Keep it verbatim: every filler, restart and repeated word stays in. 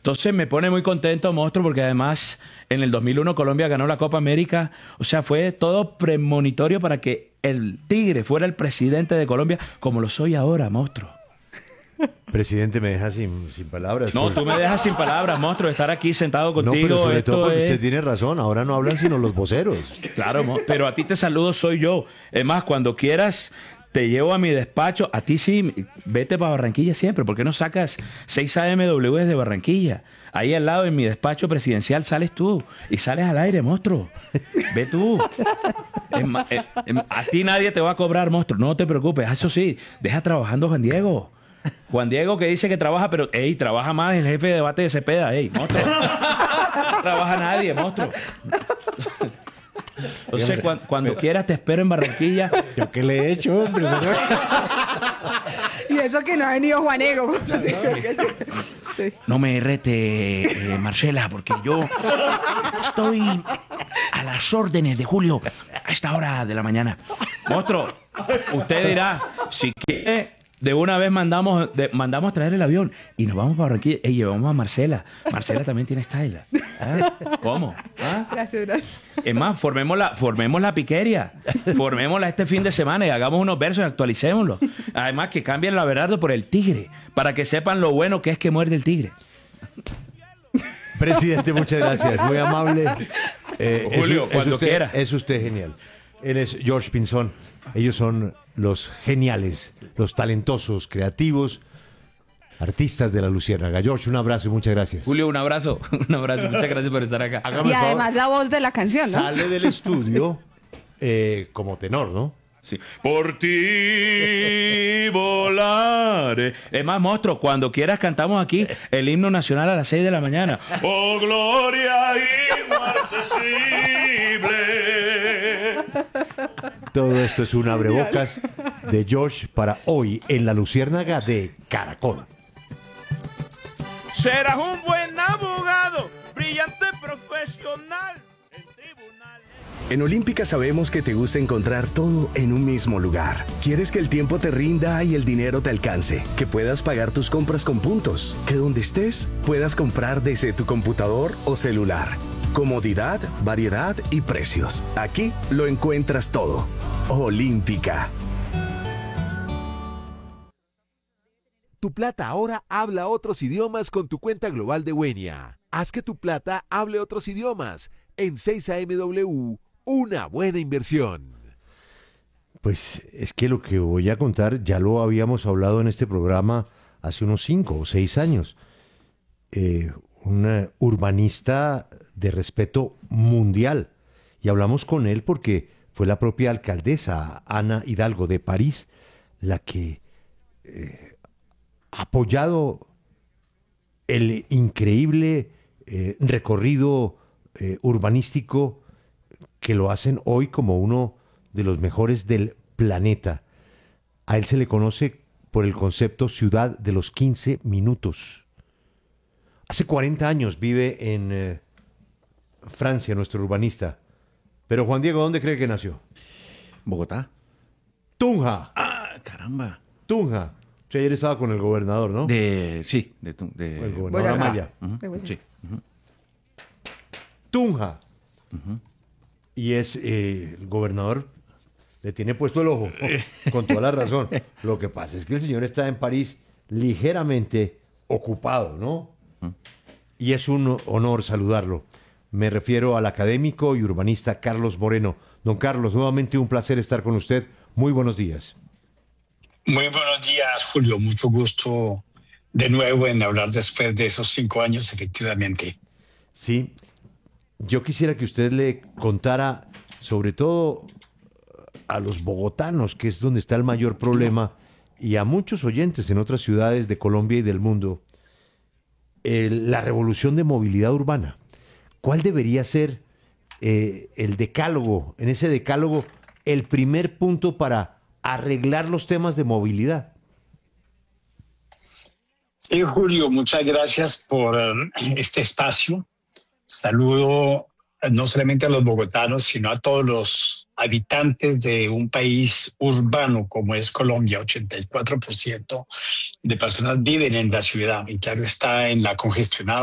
Entonces me pone muy contento, monstruo, porque además en el dos mil uno Colombia ganó la Copa América. O sea, fue todo premonitorio para que el Tigre fuera el presidente de Colombia, como lo soy ahora, monstruo. Presidente, me deja sin, sin palabras. No, por... tú me dejas sin palabras, monstruo, de estar aquí sentado contigo. No, pero sobre esto todo porque es... usted tiene razón. Ahora no hablan sino los voceros. Claro, mo- pero a ti te saludo soy yo. Es más, cuando quieras te llevo a mi despacho. A ti sí, vete para Barranquilla siempre. ¿Por qué no sacas seis A M W desde Barranquilla? Ahí al lado en mi despacho presidencial sales tú y sales al aire, monstruo. Ve tú. Es ma- eh, eh, a ti nadie te va a cobrar, monstruo. No te preocupes. Eso sí, deja trabajando a Juan Diego. Juan Diego que dice que trabaja, pero, ey, trabaja más el jefe de debate de Cepeda, ey, monstruo. No trabaja nadie, monstruo. Entonces, cuan- cuando quieras te espero en Barranquilla. ¿Yo qué le he hecho, hombre? Y eso que no ha venido Juan Ego. Sí, sí. No me rete, eh, Marcela, porque yo estoy a las órdenes de Julio a esta hora de la mañana. Monstruo, usted dirá, si quiere, de una vez mandamos, de- mandamos traer el avión y nos vamos para Barranquilla y llevamos a Marcela. Marcela también tiene style. ¿Ah? ¿Cómo? ¿Ah? Gracias, gracias. Es más, formemos la, formemos la piqueria, formémosla este fin de semana y hagamos unos versos y actualicémoslos. Además, que cambien la Berardo por el tigre, para que sepan lo bueno que es que muerde el tigre. Presidente, muchas gracias. Muy amable. Eh, es- Julio, es, cuando usted, quiera. Es usted genial. Él es George Pinzón. Ellos son los geniales, los talentosos, creativos, artistas de la Luciérnaga. George, un abrazo y muchas gracias. Julio, un abrazo, un abrazo, muchas gracias por estar acá. Hágame Y el favor, además la voz de la canción, ¿no? sale del estudio eh, como tenor, ¿no? Sí. Por ti volaré. Es más, monstruo, cuando quieras cantamos aquí el himno nacional a las seis de la mañana. Oh, gloria inaccesible. Todo esto es un abrebocas de George para hoy en la Luciérnaga de Caracol. Serás un buen abogado, brillante profesional en tribunales. En Olímpica sabemos que te gusta encontrar todo en un mismo lugar. Quieres que el tiempo te rinda y el dinero te alcance, que puedas pagar tus compras con puntos, que donde estés puedas comprar desde tu computador o celular. Comodidad, variedad y precios. Aquí lo encuentras todo. Olímpica. Tu plata ahora habla otros idiomas con tu cuenta global de Wenia. Haz que tu plata hable otros idiomas. En seis A M W, una buena inversión. Pues es que lo que voy a contar ya lo habíamos hablado en este programa hace unos cinco o seis años. Eh, un eh, urbanista de respeto mundial. Y hablamos con él porque fue la propia alcaldesa Ana Hidalgo de París la que eh, ha apoyado el increíble eh, recorrido eh, urbanístico que lo hacen hoy como uno de los mejores del planeta. A él se le conoce por el concepto ciudad de los quince minutos. Hace cuarenta años vive en eh, Francia nuestro urbanista. Pero Juan Diego, ¿dónde cree que nació? Bogotá. Tunja. Ah, caramba. Tunja. Usted ayer estaba con el gobernador, ¿no? De, sí, de, tu- de El gobernador Boyacá. Amaya. Ujú, De Boyacá. sí. Ujú. Tunja. Y es eh, el gobernador le tiene puesto el ojo, con toda la razón. Lo que pasa es que el señor está en París ligeramente ocupado, ¿no? Y es un honor saludarlo. Me refiero al académico y urbanista Carlos Moreno. Don Carlos, nuevamente un placer estar con usted. Muy buenos días. Muy buenos días, Julio. Mucho gusto de nuevo en hablar después de esos cinco años, efectivamente. Sí, yo quisiera que usted le contara, sobre todo a los bogotanos, que es donde está el mayor problema, y a muchos oyentes en otras ciudades de Colombia y del mundo, el- la revolución de movilidad urbana. ¿Cuál debería ser eh, el decálogo, en ese decálogo, el primer punto para arreglar los temas de movilidad? Sí, Julio, muchas gracias por um, este espacio. Saludo eh, no solamente a los bogotanos, sino a todos los habitantes de un país urbano como es Colombia. ochenta y cuatro por ciento de personas viven en la ciudad y claro está en la congestionada